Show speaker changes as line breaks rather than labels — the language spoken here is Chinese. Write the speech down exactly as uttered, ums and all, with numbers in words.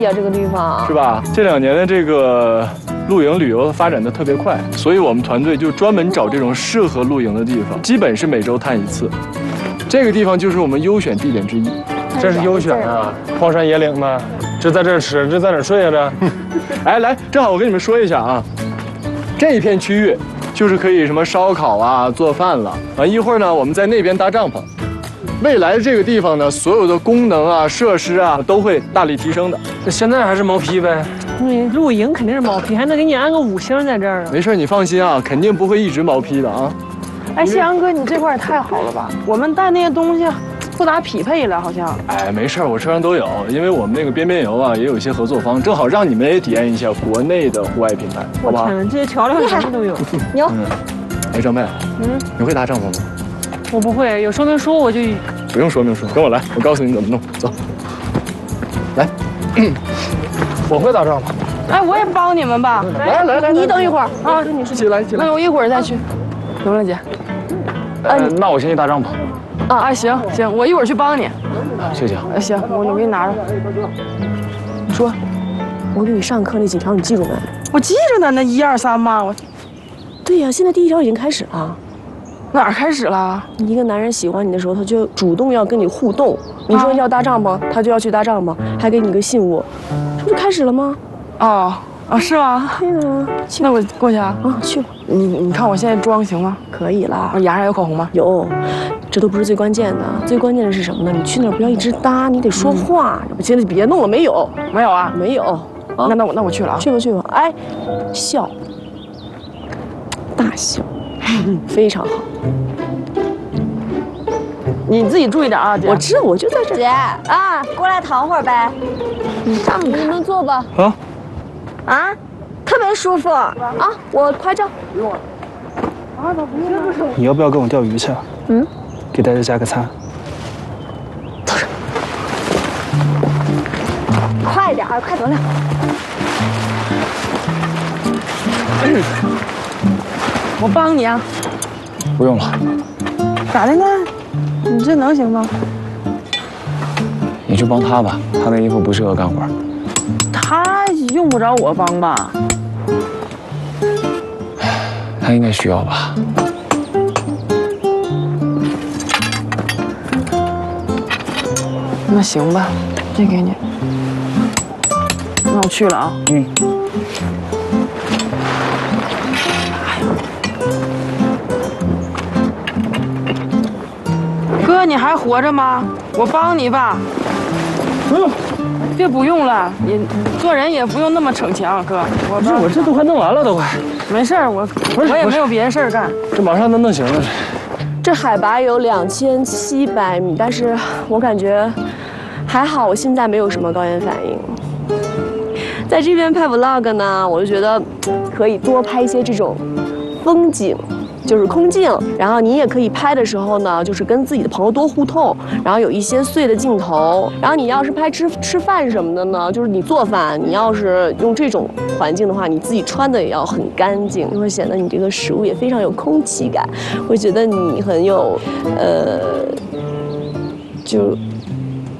呀，这个地方
是吧？这两年的这个露营旅游发展的特别快，所以我们团队就专门找这种适合露营的地方，基本是每周探一次。这个地方就是我们优选地点之一。
这是优选啊，荒山野岭的，这在这儿吃，这在哪儿睡啊？这，
哎，来，正好我跟你们说一下啊，这一片区域就是可以什么烧烤啊、做饭了。完一会儿呢，我们在那边搭帐篷。未来这个地方呢，所有的功能啊、设施啊都会大力提升的。
那现在还是毛坯呗？
你露营肯定是毛坯，还能给你安个五星在这儿啊。
没事，你放心啊，肯定不会一直毛坯的啊。
哎，谢阳哥，你这块也太好了吧？我们带那些东西不咋匹配了，好像。
哎，没事，我车上都有，因为我们那个边边游啊，也有一些合作方，正好让你们也体验一下国内的户外品牌，好不好？
这些调料什么都有。
牛。
嗯。哎，张妹，嗯，你会搭帐篷吗？
我不会，有说明书我就。
不用说明书，跟我来，我告诉你怎么弄。走，来。
我会搭帐篷。
哎，我也帮你们吧。
来来来，
你等一会儿啊，
你一起来，一起来。
那我一会儿再去。刘亮姐。
呃，那我先去搭帐篷。
啊啊，行行，我一会儿去帮你。
谢谢。
哎，行，我我给你拿着。你说，
我给你上课那几条你记住没？
我记着呢，那一二三嘛，我。
对呀，现在第一条已经开始了。
哪儿开始了？
一个男人喜欢你的时候，他就主动要跟你互动。你说要搭帐篷，他就要去搭帐篷，还给你个信物，这不就开始了吗？
哦哦，是吗？
对啊，
那我过去啊。
啊，去吧。
你你看我现在妆行吗？
可以啦。
牙上有口红吗？
有。这都不是最关键的，最关键的是什么呢？你去那儿不要一直搭，你得说话。要不现在别弄了，没有？
没有啊？
没有。
那那我那我去了啊。
去吧去吧。哎，笑，大笑，非常好。
你自己注意点啊，姐。
我知道，我就在这儿。
姐啊，过来躺会儿呗。
你上你们坐吧。
好。
啊，特别舒服啊！
我拍照。
你要不要跟我钓鱼去？嗯。给大家加个餐。
走上。
快点，快得了。
我帮你啊。
不用了。
咋的呢？你这能行吗？
你去帮他吧，他那衣服不适合干活。
他用不着我帮吧？
他应该需要吧。
那行吧，这给你。那我去了啊。嗯。哥，你还活着吗？我帮你吧。不用，别不用了。你做人也不用那么逞强，哥。我
这我这都快弄完了，都快。
没事儿，我我也没有别的事儿干。
这马上能弄行了。
这海拔有两千七百米，但是我感觉还好，我现在没有什么高原反应。在这边拍 vlog 呢，我就觉得可以多拍一些这种风景，就是空镜。然后你也可以拍的时候呢，就是跟自己的朋友多互动，然后有一些碎的镜头。然后你要是拍吃吃饭什么的呢，就是你做饭，你要是用这种环境的话，你自己穿的也要很干净，就会显得你这个食物也非常有空气感，会觉得你很有，呃，就。